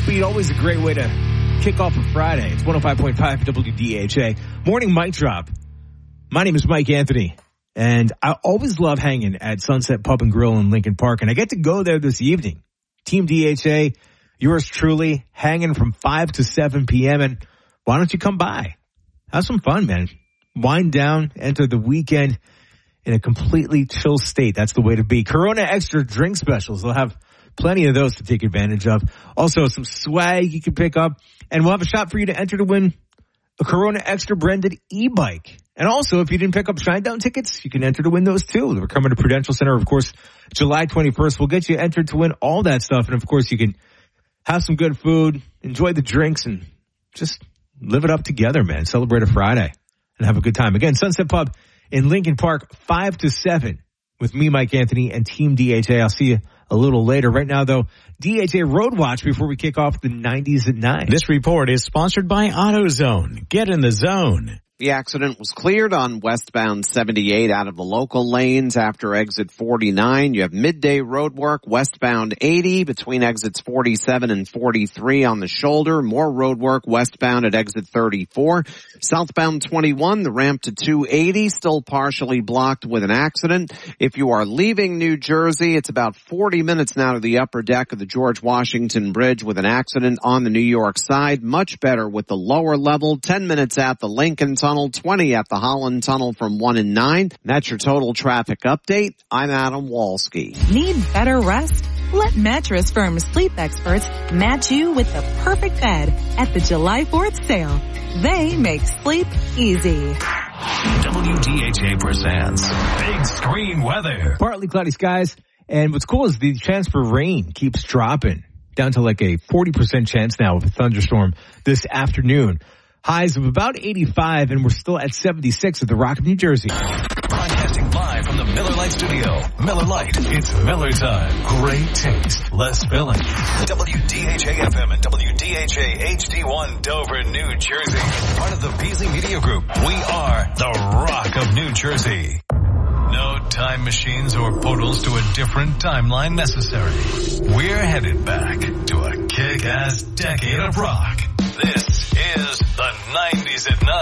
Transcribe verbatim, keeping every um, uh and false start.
speed, always a great way to kick off a Friday. It's one oh five point five W D H A. Morning mic drop. My name is Mike Anthony, and I always love hanging at Sunset Pub and Grill in Lincoln Park, and I get to go there this evening. Team D H A, yours truly, hanging from five to seven p.m., and why don't you come by? Have some fun, man. Wind down, enter the weekend in a completely chill state. That's the way to be. Corona Extra drink specials. They'll have plenty of those to take advantage of. Also, some swag you can pick up, and we'll have a shot for you to enter to win a Corona Extra branded e-bike. And also, if you didn't pick up Shinedown tickets, you can enter to win those too. We're coming to Prudential Center, of course, July twenty-first. We'll get you entered to win all that stuff. And of course, you can have some good food, enjoy the drinks, and just live it up together, man. Celebrate a Friday and have a good time. Again, Sunset Pub in Lincoln Park, five to seven with me, Mike Anthony, and Team D H A. I'll see you a little later. Right now, though, D H A Road Watch before we kick off the nineties at nine. This report is sponsored by AutoZone. Get in the zone. The accident was cleared on westbound seventy-eight out of the local lanes after exit forty-nine. You have midday road work westbound eighty between exits forty-seven and forty-three on the shoulder. More road work westbound at exit thirty-four. Southbound twenty-one, the ramp to two eighty, still partially blocked with an accident. If you are leaving New Jersey, it's about forty minutes now to the upper deck of the George Washington Bridge with an accident on the New York side. Much better with the lower level. ten minutes at the Lincoln Tunnel, twenty at the Holland Tunnel from one and nine. That's your total traffic update. I'm Adam Walski. Need better rest? Let Mattress Firm sleep experts match you with the perfect bed at the July fourth sale. They make sleep easy. W D H A presents Big Screen Weather. Partly cloudy skies, and what's cool is the chance for rain keeps dropping down to like a forty percent chance now of a thunderstorm this afternoon. Highs of about eighty-five, and we're still at seventy-six at the Rock of New Jersey. Broadcasting live from the Miller Lite studio. Miller Lite, it's Miller time. Great taste, less filling. W D H A F M and W D H A H D one Dover, New Jersey. Part of the Beasley Media Group. We are the Rock of New Jersey. No time machines or portals to a different timeline necessary. We're headed back to a kick-ass decade of rock. This is the nineties at nine.